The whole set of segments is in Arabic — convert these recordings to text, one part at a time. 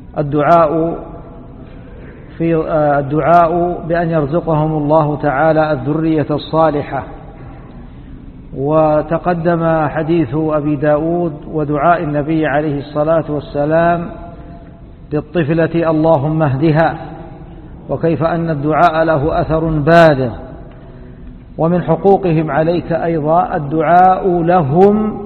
الدعاء بأن يرزقهم الله تعالى الذرية الصالحة. وتقدم حديث أبي داود ودعاء النبي عليه الصلاة والسلام للطفلة اللهم اهدها، وكيف أن الدعاء له أثر بالغ. ومن حقوقهم عليك أيضا الدعاء لهم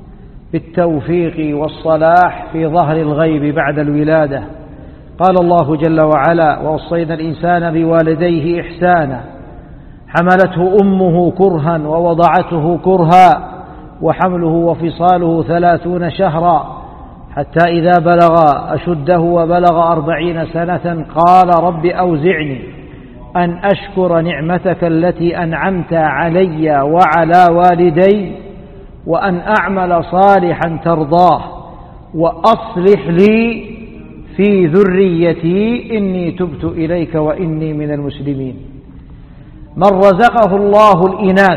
بالتوفيق والصلاح في ظهر الغيب بعد الولادة. قال الله جل وعلا: ووصينا الإنسان بوالديه إحسانا حملته أمه كرها ووضعته كرها وحمله وفصاله 30 شهرا حتى إذا بلغ أشده وبلغ 40 سنة قال رب أوزعني أن أشكر نعمتك التي أنعمت علي وعلى والدي وأن أعمل صالحا ترضاه وأصلح لي في ذريتي إني تبت إليك وإني من المسلمين. من رزقه الله الإناث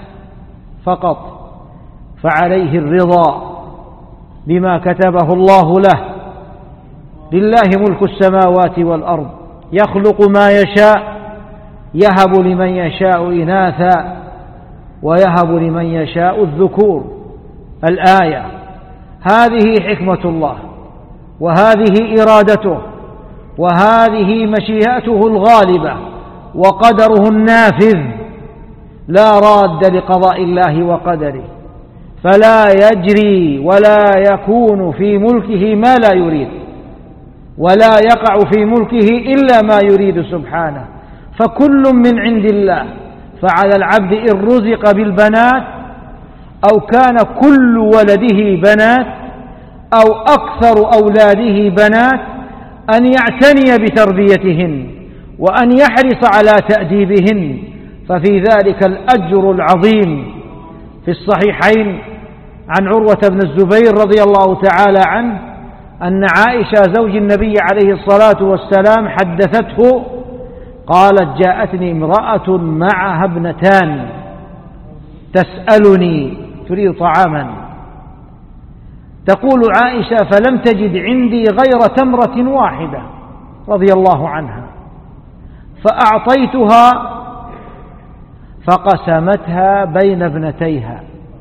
فقط فعليه الرضا بما كتبه الله له. لله ملك السماوات والأرض يخلق ما يشاء يهب لمن يشاء إناثا ويهب لمن يشاء الذكور. الآية هذه حكمة الله، وهذه إرادته، وهذه مشيئته الغالبة وقدره النافذ، لا راد لقضاء الله وقدره، فلا يجري ولا يكون في ملكه ما لا يريد، ولا يقع في ملكه إلا ما يريد سبحانه. فكل من عند الله، فعلى العبد إن رزق بالبنات أو كان كل ولده بنات أو أكثر أولاده بنات أن يعتني بتربيتهن وأن يحرص على تأديبهن، ففي ذلك الأجر العظيم. في الصحيحين عن عروة بن الزبير رضي الله تعالى عنه أن عائشة زوج النبي عليه الصلاة والسلام حدثته قالت: جاءتني امرأة معها ابنتان تسألني تريد طعاما، تقول عائشة: فلم تجد عندي غير تمرة واحدة رضي الله عنها، فأعطيتها فقسمتها بين ابنتيها،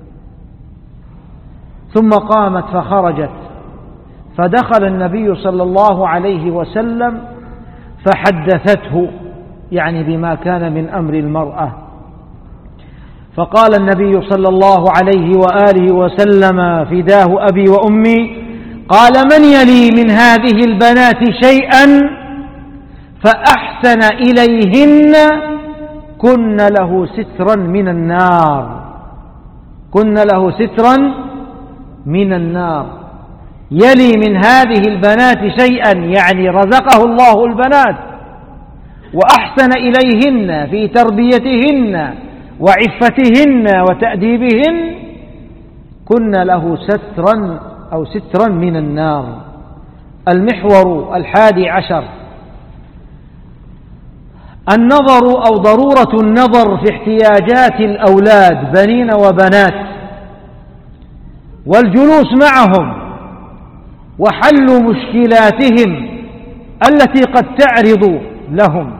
ثم قامت فخرجت، فدخل النبي صلى الله عليه وسلم فحدثته يعني بما كان من أمر المرأة، فقال النبي صلى الله عليه وآله وسلم: فداه أبي وأمي، قال: من يلي من هذه البنات شيئا فأحسن إليهن كن له سترا من النار، كن له سترا من النار. يلي من هذه البنات شيئا يعني رزقه الله البنات وأحسن إليهن في تربيتهن وعفتهن وتأديبهن كن له سترا أو سترا من النار. المحور 11 النظر أو ضرورة النظر في احتياجات الأولاد بنين وبنات، والجلوس معهم وحل مشكلاتهم التي قد تعرض لهم.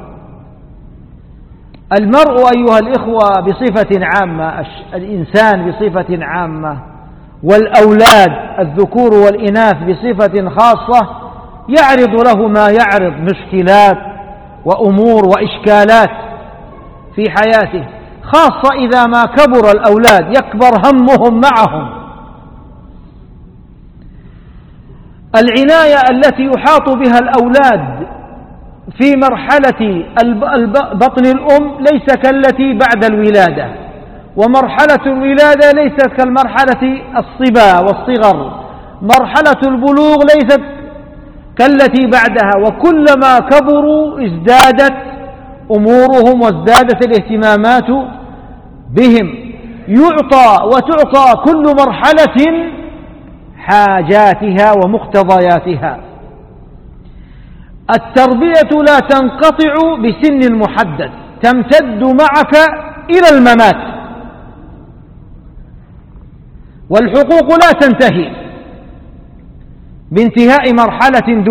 المرء أيها الإخوة بصفة عامة، الإنسان بصفة عامة، والأولاد الذكور والإناث بصفة خاصة يعرض له ما يعرض مشكلات وأمور وإشكالات في حياته، خاصة إذا ما كبر الأولاد يكبر همهم معهم. العناية التي يحاط بها الأولاد في مرحلة بطن الأم ليس كالتي بعد الولادة، ومرحلة الولادة ليست كالمرحلة الصبا والصغر، مرحلة البلوغ ليست كالتي بعدها، وكلما كبروا ازدادت أمورهم وازدادت الاهتمامات بهم. يعطى وتعطى كل مرحلة حاجاتها ومقتضياتها. التربية لا تنقطع بسن محدد، تمتد معك إلى الممات، والحقوق لا تنتهي بانتهاء مرحلة